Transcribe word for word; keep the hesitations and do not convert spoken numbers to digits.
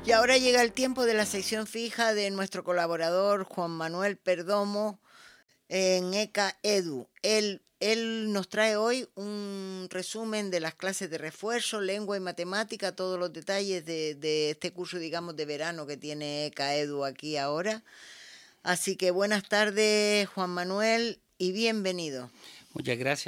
Y ahora llega el tiempo de la sección fija de nuestro colaborador Juan Manuel Perdomo en E C A Edu. Él, él nos trae hoy un resumen de las clases de refuerzo, lengua y matemática, todos los detalles de, de este curso, digamos, de verano que tiene E C A Edu aquí ahora. Así que buenas tardes, Juan Manuel, y bienvenido. Muchas gracias.